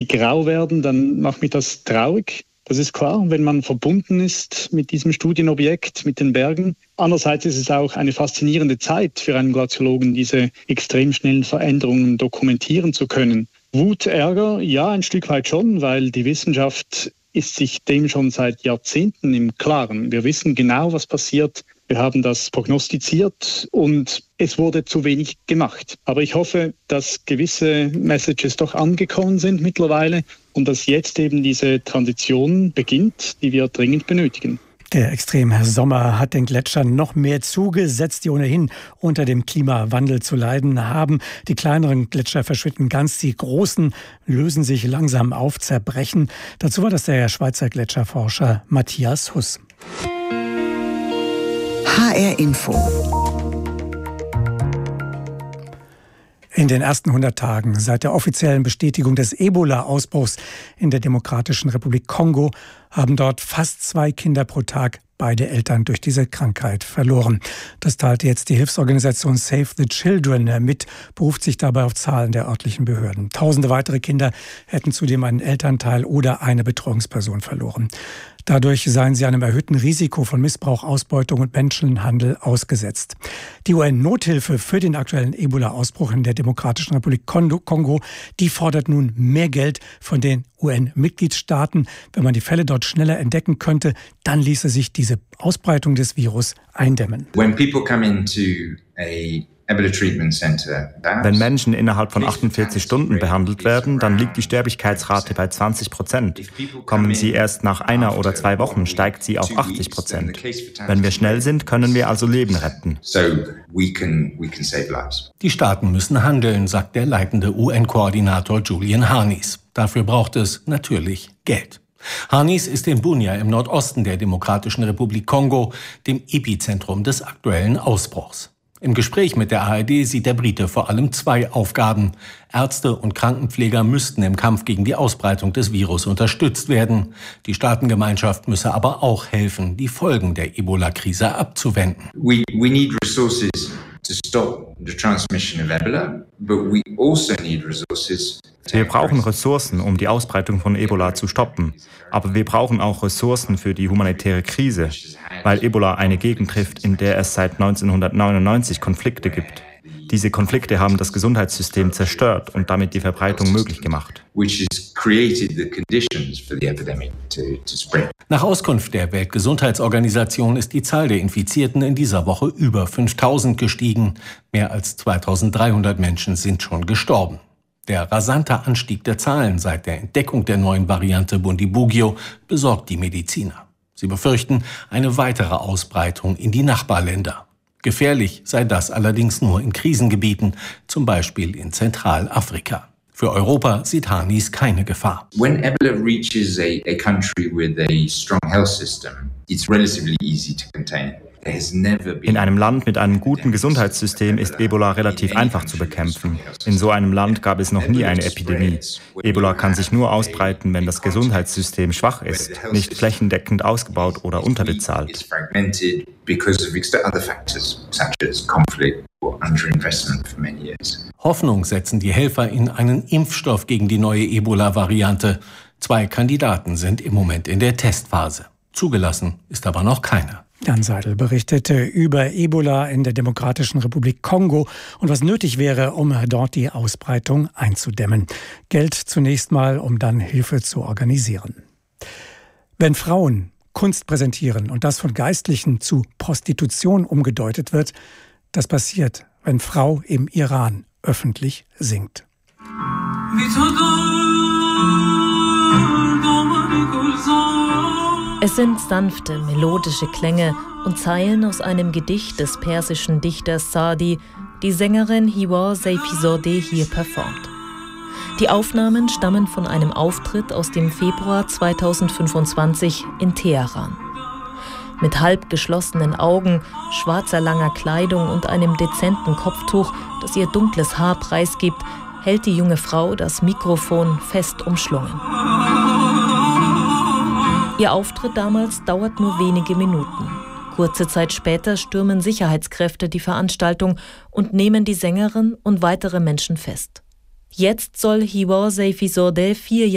grau werden, dann macht mich das traurig. Das ist klar, wenn man verbunden ist mit diesem Studienobjekt, mit den Bergen. Andererseits ist es auch eine faszinierende Zeit für einen Glaziologen, diese extrem schnellen Veränderungen dokumentieren zu können. Wut, Ärger, ja, ein Stück weit schon, weil die Wissenschaft ist sich dem schon seit Jahrzehnten im Klaren. Wir wissen genau, was passiert. Wir haben das prognostiziert und es wurde zu wenig gemacht. Aber ich hoffe, dass gewisse Messages doch angekommen sind mittlerweile und dass jetzt eben diese Transition beginnt, die wir dringend benötigen. Der extreme Sommer hat den Gletschern noch mehr zugesetzt, die ohnehin unter dem Klimawandel zu leiden haben. Die kleineren Gletscher verschwinden ganz, die großen lösen sich langsam auf, zerbrechen. Dazu war das der Schweizer Gletscherforscher Matthias Huss. HR Info. In den ersten 100 Tagen seit der offiziellen Bestätigung des Ebola-Ausbruchs in der Demokratischen Republik Kongo haben dort fast 2 Kinder pro Tag beide Eltern durch diese Krankheit verloren. Das teilte jetzt die Hilfsorganisation Save the Children mit, beruft sich dabei auf Zahlen der örtlichen Behörden. Tausende weitere Kinder hätten zudem einen Elternteil oder eine Betreuungsperson verloren. Dadurch seien sie einem erhöhten Risiko von Missbrauch, Ausbeutung und Menschenhandel ausgesetzt. Die UN-Nothilfe für den aktuellen Ebola-Ausbruch in der Demokratischen Republik Kongo, die fordert nun mehr Geld von den UN-Mitgliedstaaten. Wenn man die Fälle dort schneller entdecken könnte, dann ließe sich diese Ausbreitung des Virus eindämmen. Wenn Menschen innerhalb von 48 Stunden behandelt werden, dann liegt die Sterblichkeitsrate bei 20%. Kommen sie erst nach 1 oder 2 Wochen, steigt sie auf 80%. Wenn wir schnell sind, können wir also Leben retten. Die Staaten müssen handeln, sagt der leitende UN-Koordinator Julian Harness. Dafür braucht es natürlich Geld. Harness ist in Bunia im Nordosten der Demokratischen Republik Kongo, dem Epizentrum des aktuellen Ausbruchs. Im Gespräch mit der ARD sieht der Brite vor allem 2 Aufgaben. Ärzte und Krankenpfleger müssten im Kampf gegen die Ausbreitung des Virus unterstützt werden. Die Staatengemeinschaft müsse aber auch helfen, die Folgen der Ebola-Krise abzuwenden. We need resources to stop the transmission of Ebola, but we also need resources. Wir brauchen Ressourcen, um die Ausbreitung von Ebola zu stoppen. Aber wir brauchen auch Ressourcen für die humanitäre Krise, weil Ebola eine Gegend trifft, in der es seit 1999 Konflikte gibt. Diese Konflikte haben das Gesundheitssystem zerstört und damit die Verbreitung möglich gemacht. Nach Auskunft der Weltgesundheitsorganisation ist die Zahl der Infizierten in dieser Woche über 5.000 gestiegen. Mehr als 2.300 Menschen sind schon gestorben. Der rasante Anstieg der Zahlen seit der Entdeckung der neuen Variante Bundibugyo besorgt die Mediziner. Sie befürchten eine weitere Ausbreitung in die Nachbarländer. Gefährlich sei das allerdings nur in Krisengebieten, zum Beispiel in Zentralafrika. Für Europa sieht Harness keine Gefahr. When Ebola reaches a country with a strong health system, it's relatively easy to contain. In einem Land mit einem guten Gesundheitssystem ist Ebola relativ einfach zu bekämpfen. In so einem Land gab es noch nie eine Epidemie. Ebola kann sich nur ausbreiten, wenn das Gesundheitssystem schwach ist, nicht flächendeckend ausgebaut oder unterbezahlt. Hoffnung setzen die Helfer in einen Impfstoff gegen die neue Ebola-Variante. 2 Kandidaten sind im Moment in der Testphase. Zugelassen ist aber noch keiner. Jan Seidel berichtete über Ebola in der Demokratischen Republik Kongo und was nötig wäre, um dort die Ausbreitung einzudämmen. Geld zunächst mal, um dann Hilfe zu organisieren. Wenn Frauen Kunst präsentieren und das von Geistlichen zu Prostitution umgedeutet wird, das passiert, wenn Frau im Iran öffentlich singt. Es sind sanfte, melodische Klänge und Zeilen aus einem Gedicht des persischen Dichters Saadi, die Sängerin Hiwar Seyfizodeh hier performt. Die Aufnahmen stammen von einem Auftritt aus dem Februar 2025 in Teheran. Mit halb geschlossenen Augen, schwarzer langer Kleidung und einem dezenten Kopftuch, das ihr dunkles Haar preisgibt, hält die junge Frau das Mikrofon fest umschlungen. Ihr Auftritt damals dauert nur wenige Minuten. Kurze Zeit später stürmen Sicherheitskräfte die Veranstaltung und nehmen die Sängerin und weitere Menschen fest. Jetzt soll Hiwar Seyfizodeh 4